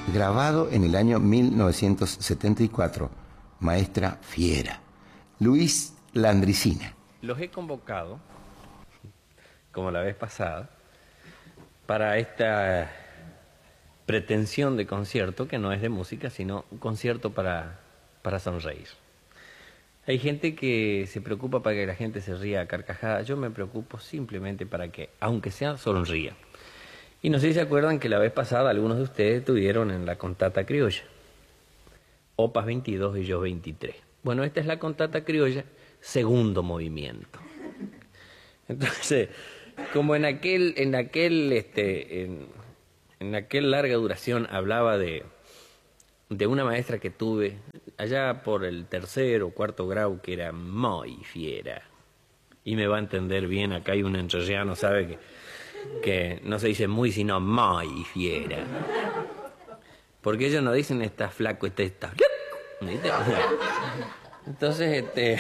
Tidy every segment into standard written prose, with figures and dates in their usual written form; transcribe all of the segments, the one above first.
grabado en el año 1974. Maestra fiera, Luis Landricina. Los he convocado, como la vez pasada, para esta pretensión de concierto, que no es de música, sino un concierto para sonreír. Hay gente que se preocupa para que la gente se ría a carcajadas. Yo me preocupo simplemente para que, aunque sea, sonría. Y no sé si se acuerdan que la vez pasada algunos de ustedes estuvieron en la cantata criolla. Opas 22 y yo 23. Bueno, esta es la cantata criolla, segundo movimiento. Entonces, como en aquel larga duración hablaba de una maestra que tuve allá por el tercer o cuarto grado, que era muy fiera. Y me va a entender bien, acá hay un entrerriano, sabe que no se dice muy, sino muy fiera. Porque ellos no dicen está flaco, está. Entonces,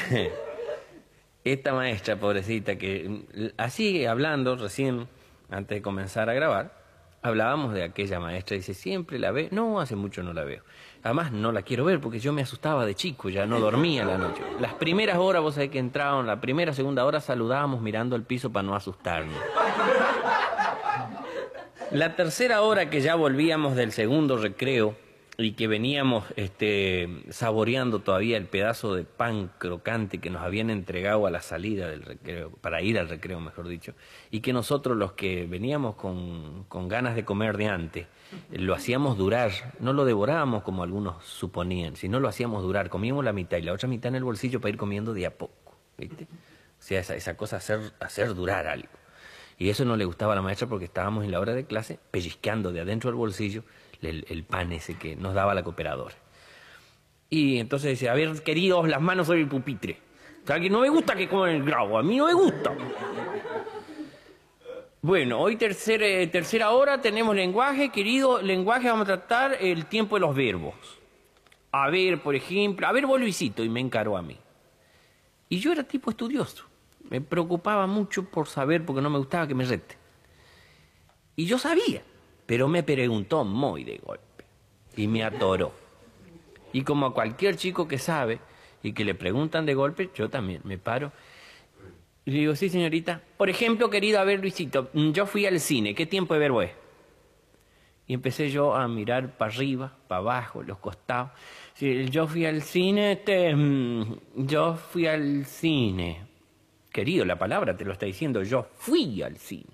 esta maestra, pobrecita, que así hablando recién, antes de comenzar a grabar, hablábamos de aquella maestra, dice, ¿siempre la ve? No, hace mucho no la veo. Además, no la quiero ver porque yo me asustaba de chico, ya no dormía la noche. Las primeras horas, vos sabés que entraban, la primera, segunda hora saludábamos mirando el piso para no asustarnos. La tercera hora, que ya volvíamos del segundo recreo y que veníamos saboreando todavía el pedazo de pan crocante que nos habían entregado a la salida del recreo, para ir al recreo, mejor dicho, y que nosotros, los que veníamos con ganas de comer de antes, lo hacíamos durar, no lo devorábamos como algunos suponían, sino lo hacíamos durar, comíamos la mitad y la otra mitad en el bolsillo para ir comiendo de a poco, ¿viste? O sea, esa cosa, hacer durar algo. Y eso no le gustaba a la maestra porque estábamos en la hora de clase pellizcando de adentro del bolsillo el pan ese que nos daba la cooperadora. Y entonces decía, a ver, queridos, las manos sobre el pupitre. O sea, que no me gusta que coman el grabo, a mí no me gusta. Bueno, hoy tercera hora tenemos lenguaje, querido, lenguaje, vamos a tratar el tiempo de los verbos. A ver, por ejemplo, a ver vos, Luisito, y me encaró a mí. Y yo era tipo estudioso, me preocupaba mucho por saber, porque no me gustaba que me rete. Y yo sabía, pero me preguntó muy de golpe, y me atoró. Y como a cualquier chico que sabe, y que le preguntan de golpe, yo también me paro. Y le digo, sí, señorita. Por ejemplo, querido, a ver, Luisito, yo fui al cine, ¿qué tiempo de verbo es? Y empecé yo a mirar para arriba, para abajo, los costados. Sí, yo fui al cine, yo fui al cine. Querido, la palabra te lo está diciendo, yo fui al cine.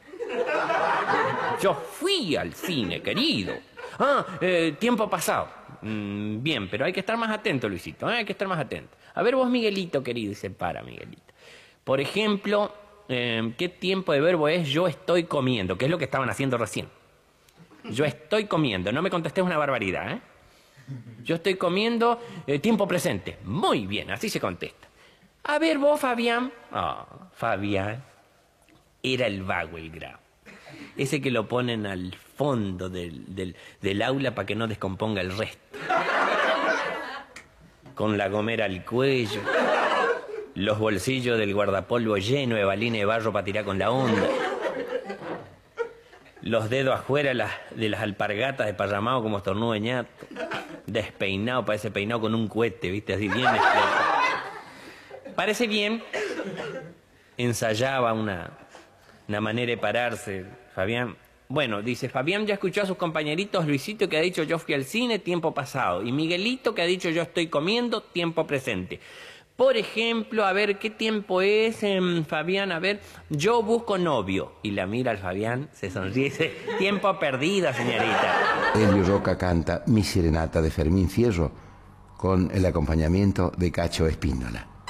Yo fui al cine, querido. Tiempo pasado. Bien, pero hay que estar más atento, Luisito, hay que estar más atento. A ver vos, Miguelito, querido, y se para, Miguelito. Por ejemplo, ¿qué tiempo de verbo es yo estoy comiendo? Que es lo que estaban haciendo recién. Yo estoy comiendo, no me contestes una barbaridad, ¿eh? Yo estoy comiendo, tiempo presente. Muy bien, así se contesta. A ver vos, Fabián. Fabián era el vago, el grave. Ese que lo ponen al fondo del aula para que no descomponga el resto. Con la gomera al cuello, los bolsillos del guardapolvo llenos de balines de barro para tirar con la onda, los dedos afuera de las alpargatas desparramados como estornudo de ñato, despeinado, parece peinado con un cohete, ¿viste? Así bien. Parece bien. Ensayaba una manera de pararse, Fabián. Bueno, dice, Fabián ya escuchó a sus compañeritos, Luisito que ha dicho yo fui al cine, tiempo pasado, y Miguelito que ha dicho yo estoy comiendo, tiempo presente. Por ejemplo, a ver, ¿qué tiempo es, Fabián? A ver, yo busco novio. Y la mira al Fabián, se sonríe y dice, tiempo perdido, señorita. Elio Roca canta Mi Serenata de Fermín Fierro con el acompañamiento de Cacho Espíndola.